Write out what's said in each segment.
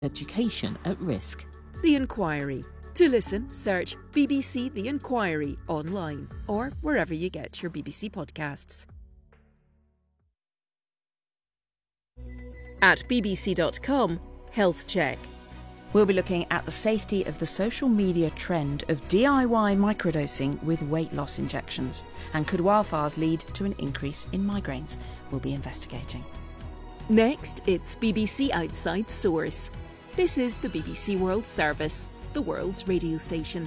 education at risk. The Inquiry. To listen, search BBC The Inquiry online or wherever you get your BBC podcasts. At bbc.com, Health Check. We'll be looking at the safety of the social media trend of DIY microdosing with weight loss injections. And could wildfires lead to an increase in migraines? We'll be investigating. Next, it's BBC Outside Source. This is the BBC World Service, the world's radio station.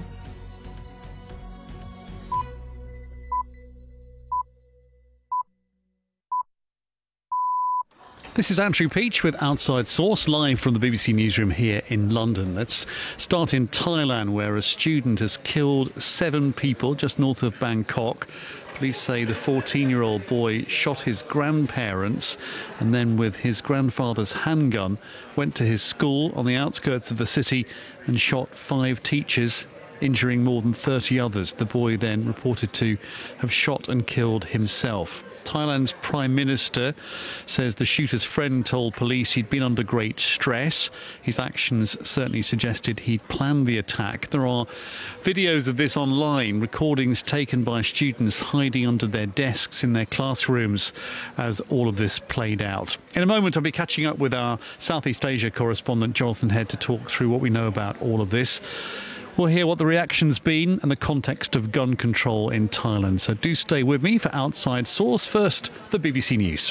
This is Andrew Peach with Outside Source, live from the BBC Newsroom here in London. Let's start in Thailand, where a student has killed 7 people just north of Bangkok. Police say the 14-year-old boy shot his grandparents and then, with his grandfather's handgun, went to his school on the outskirts of the city and shot 5 teachers, injuring more than 30 others. The boy then reported to have shot and killed himself. Thailand's Prime Minister says the shooter's friend told police he'd been under great stress. His actions certainly suggested he'd planned the attack. There are videos of this online, recordings taken by students hiding under their desks in their classrooms as all of this played out. In a moment, I'll be catching up with our Southeast Asia correspondent, Jonathan Head, to talk through what we know about all of this. We'll hear what the reaction's been and the context of gun control in Thailand. So do stay with me for Outside Source. First, the BBC News.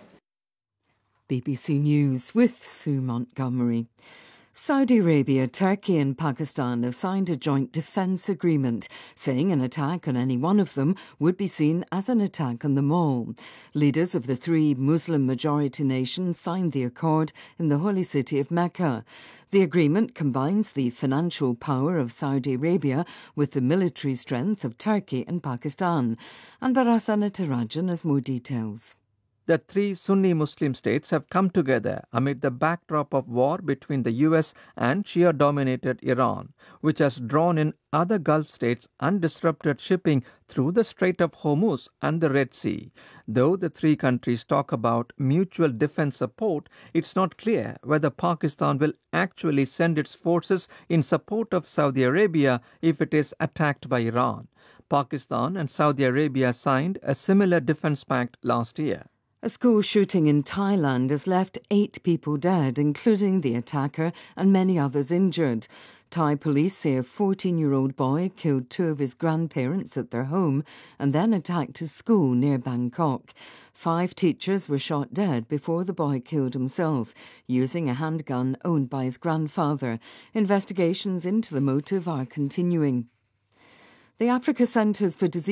BBC News with Sue Montgomery. Saudi Arabia, Turkey and Pakistan have signed a joint defence agreement, saying an attack on any one of them would be seen as an attack on them all. Leaders of the 3 Muslim-majority nations signed the accord in the holy city of Mecca. The agreement combines the financial power of Saudi Arabia with the military strength of Turkey and Pakistan. And Barasana Tarajan has more details. The 3 Sunni Muslim states have come together amid the backdrop of war between the US and Shia-dominated Iran, which has drawn in other Gulf states and disrupted shipping through the Strait of Hormuz and the Red Sea. Though the 3 countries talk about mutual defense support, it's not clear whether Pakistan will actually send its forces in support of Saudi Arabia if it is attacked by Iran. Pakistan and Saudi Arabia signed a similar defense pact last year. A school shooting in Thailand has left 8 people dead, including the attacker, and many others injured. Thai police say a 14-year-old boy killed 2 of his grandparents at their home and then attacked his school near Bangkok. 5 teachers were shot dead before the boy killed himself, using a handgun owned by his grandfather. Investigations into the motive are continuing. The Africa Centres for Disease